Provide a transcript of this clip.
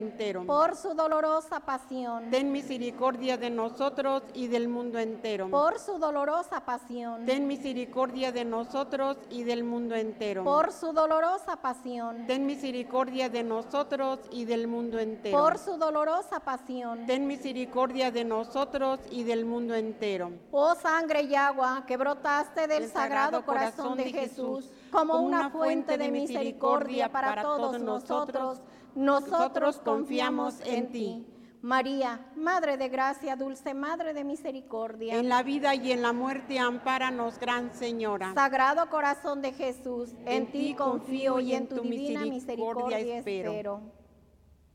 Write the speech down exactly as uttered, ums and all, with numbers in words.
entero. Por su dolorosa pasión. Ten misericordia de nosotros y del mundo entero. Por su dolorosa pasión. Ten misericordia de nosotros y del mundo entero. Por su dolorosa pasión. Ten misericordia de nosotros y del mundo entero. Por su dolorosa pasión. Ten misericordia de nosotros y del mundo entero. Oh sangre y agua que brotaste del sagrado corazón de Jesús, como una fuente de misericordia para todos nosotros, nosotros confiamos en ti. María, Madre de Gracia, dulce Madre de Misericordia. En la vida y en la muerte, ampáranos, Gran Señora. Sagrado Corazón de Jesús, en ti confío y en tu divina misericordia espero.